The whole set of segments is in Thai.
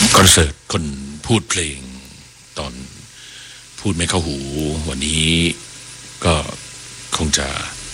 คอนเสิร์ตคนพูดเพลงตอนพูดไม่เข้าหูวันนี้ก็คงจะ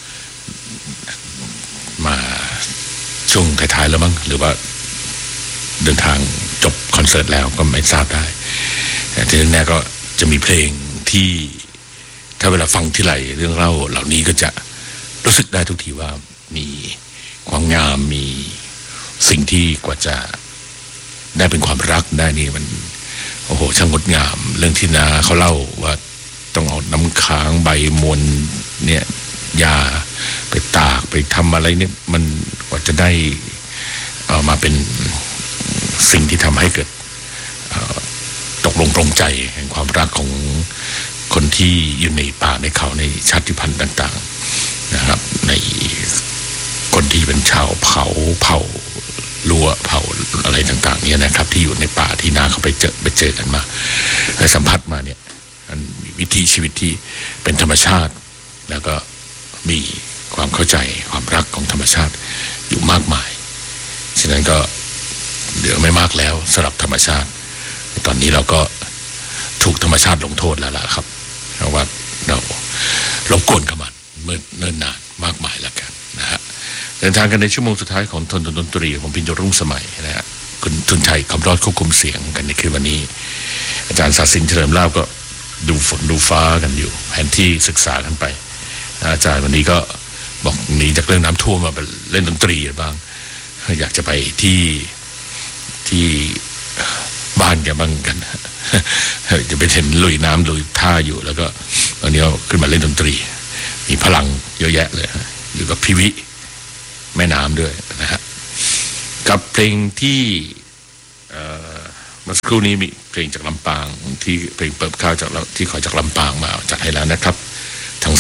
มาช่วงท้ายๆแล้วมั้งหรือว่าเดินทางจบคอนเสิร์ตแล้วก็ไม่ทราบได้แต่ที่แน่ก็จะมีเพลงที่ถ้าเวลาฟังที่ไหลเรื่องเล่าเหล่านี้ก็จะรู้สึกได้ทุกทีว่ามีความงามมีสิ่งที่กว่าจะได้เป็นความรักได้นี่มันโอ้โหช่างงดงามเรื่องที่นาเขาเล่าว่าต้องเอาน้ำค้างใบมวลเนี่ยยาไปตากไปทำอะไรเนี่ยมันกว่าจะได้เอามาเป็นสิ่งที่ทำให้เกิดตกลงปรงใจแห่งความรักของคนที่อยู่ในป่าในเขาในชาติพันธุ์ต่างๆนะครับในคนที่เป็นชาวเผ่าลัวเผ่าอะไรต่างๆเนี่ยนะครับที่อยู่ในป่าที่นาเขาไปเจอกันมาและสัมผัสมาเนี่ยมันมีวิถีชีวิตที่เป็นธรรมชาติแล้วก็มีความเข้าใจความรักของธรรมชาติอยู่มากมายฉะนั้นก็เหลือไม่มากแล้วสำหรับธรรมชาติตอนนี้เราก็ถูกธรรมชาติลงโทษแล้วล่ะครับเพราะว่าเรารบกวนกับมันเมื่อเนิ่นนานมากมายแล้วกันนะฮะเดินทางกันในชั่วโมงสุดท้ายของทนดนตรีผมพิญโยรุ่งสมัยนะฮะคุณทุนชัยคำรอดควบคุมเสียงกันในคืนวันนี้อาจารย์ศาสินเฉลิมลาภก็ดูฝนดูฟ้ากันอยู่แผนที่ศึกษากันไปอาจารย์วันนี้ก็บอกหนีจากเรื่องน้ำท่วมมาเล่นดนตรีบ้างอยากจะไปที่บ้านแกบ้างกันจะไปเห็นลุยน้ำลุยท่าอยู่แล้วก็ตอนนี้ขึ้นมาเล่นดนตรีมีพลังเยอะแยะเลยอยู่กับพิวิแม่น้ำด้วยนะฮะกับเพลงที่เมื่อสักครู่นี้มีเพลงจากลำปางที่เพลงเปิดข้าวจากที่ขอจากลำปางมาจัดให้แล้วนะครับทาง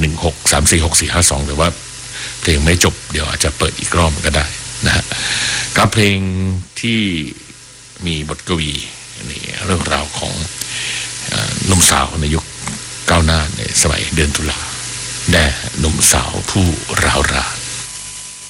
0816346452หรือว่าเพลงไม่จบเดี๋ยวอาจจะเปิดอีกรอบก็ได้นะฮะกับเพลงที่มีบทกวีนี่เรื่องราวของหนุ่มสาวในยุคก้าวหน้าในสมัยเดือนตุลาแด่หนุ่มสาวผู้ร้าวราน